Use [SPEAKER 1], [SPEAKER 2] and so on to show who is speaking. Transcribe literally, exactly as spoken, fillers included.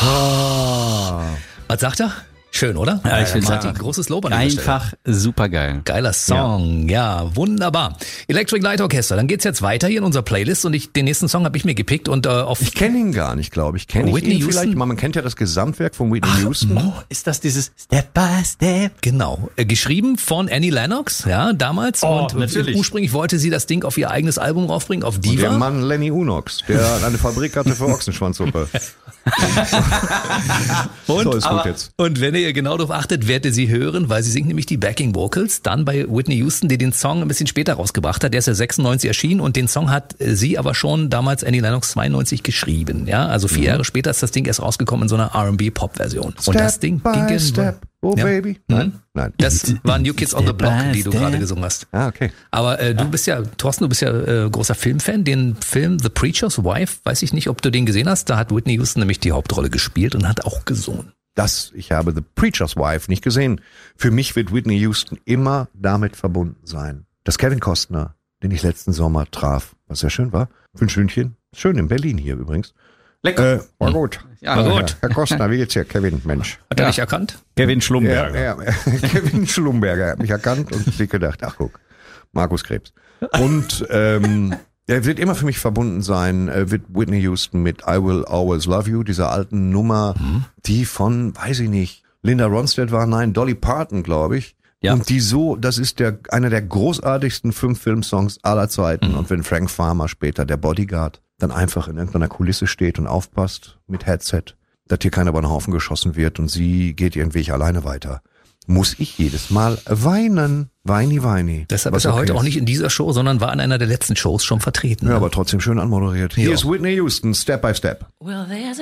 [SPEAKER 1] Oh.
[SPEAKER 2] Was sagt er? Schön, oder?
[SPEAKER 3] Ja, ich finde
[SPEAKER 2] Martin, großes Lob an dieser Stelle.
[SPEAKER 3] einfach super geil.
[SPEAKER 2] Geiler Song, ja. ja, wunderbar. Electric Light Orchestra, dann geht's jetzt weiter hier in unserer Playlist und ich, den nächsten Song habe ich mir gepickt und äh, auf...
[SPEAKER 1] Ich kenne ihn gar nicht, glaube ich. Kenne ich
[SPEAKER 2] Whitney
[SPEAKER 1] ihn
[SPEAKER 2] Houston?
[SPEAKER 1] vielleicht? Man kennt ja das Gesamtwerk von Whitney Houston.
[SPEAKER 3] Oh, ist das dieses Step by Step?
[SPEAKER 2] Genau, äh, geschrieben von Annie Lennox, ja, damals.
[SPEAKER 3] Oh,
[SPEAKER 2] und
[SPEAKER 3] natürlich.
[SPEAKER 2] ursprünglich wollte sie das Ding auf ihr eigenes Album raufbringen, auf
[SPEAKER 1] Und
[SPEAKER 2] Diva.
[SPEAKER 1] der Mann Lenny Unox, der eine Fabrik hatte für Ochsenschwanzsuppe.
[SPEAKER 2] Und,
[SPEAKER 1] so ist
[SPEAKER 2] aber,
[SPEAKER 1] gut jetzt.
[SPEAKER 2] und wenn ihr genau darauf achtet, werdet ihr sie hören, weil sie singt nämlich die Backing Vocals. Dann bei Whitney Houston, die den Song ein bisschen später rausgebracht hat. Der ist ja sechsundneunzig erschienen und den Song hat sie aber schon damals Annie Lennox zweiundneunzig geschrieben. Ja, also vier
[SPEAKER 1] Mhm.
[SPEAKER 2] Jahre später ist das Ding erst rausgekommen in so einer R and B-Pop-Version. Und das Ding
[SPEAKER 1] by
[SPEAKER 2] ging in
[SPEAKER 1] step. Oh,
[SPEAKER 2] Ja.
[SPEAKER 1] baby. Nein, nein.
[SPEAKER 2] Das war New Kids on the
[SPEAKER 3] Step
[SPEAKER 2] Block,
[SPEAKER 3] by
[SPEAKER 2] die du
[SPEAKER 3] step.
[SPEAKER 2] gerade gesungen hast.
[SPEAKER 1] Ah, okay.
[SPEAKER 2] Aber äh, du bist ja, Thorsten, du bist ja äh, großer Filmfan. Den Film The Preacher's Wife, weiß ich nicht, ob du den gesehen hast. Da hat Whitney Houston nämlich die Hauptrolle gespielt und hat auch gesungen.
[SPEAKER 1] Das, ich habe The Preacher's Wife nicht gesehen. Für mich wird Whitney Houston immer damit verbunden sein, dass Kevin Costner, den ich letzten Sommer traf, was sehr schön war, für ein Stündchen, schön in Berlin hier übrigens.
[SPEAKER 3] Lecker.
[SPEAKER 1] Äh, war gut.
[SPEAKER 3] Ja,
[SPEAKER 2] war
[SPEAKER 1] Äh,
[SPEAKER 2] gut.
[SPEAKER 1] Herr Costner, wie geht's dir? Kevin, Mensch.
[SPEAKER 2] Hat er
[SPEAKER 3] Ja.
[SPEAKER 2] dich erkannt?
[SPEAKER 3] Kevin
[SPEAKER 1] Ja,
[SPEAKER 3] Schlumberger.
[SPEAKER 1] ja, Kevin Schlumberger hat mich erkannt und sich gedacht, ach guck, Markus Krebs. Und ähm, er wird immer für mich verbunden sein, äh, wird Whitney Houston mit I Will Always Love You, dieser alten Nummer,
[SPEAKER 2] Mhm.
[SPEAKER 1] die von, weiß ich nicht, Linda Ronstadt war, nein, Dolly Parton, glaube ich.
[SPEAKER 3] Ja.
[SPEAKER 1] Und die so, das ist der einer der großartigsten fünf Filmsongs aller Zeiten.
[SPEAKER 2] Mhm.
[SPEAKER 1] Und wenn Frank Farmer später, der Bodyguard, dann einfach in irgendeiner Kulisse steht und aufpasst mit Headset, dass hier keiner über den Haufen geschossen wird und sie geht ihren Weg alleine weiter, muss ich jedes Mal weinen. Weini, weini.
[SPEAKER 2] Deshalb
[SPEAKER 1] Was
[SPEAKER 2] ist er
[SPEAKER 1] okay
[SPEAKER 2] heute auch nicht in dieser Show, sondern war in einer der letzten Shows schon vertreten.
[SPEAKER 1] Ja,
[SPEAKER 2] ne?
[SPEAKER 1] aber trotzdem schön anmoderiert. Hier
[SPEAKER 2] Ja.
[SPEAKER 1] ist Whitney Houston, Step by Step.
[SPEAKER 4] Well, there's a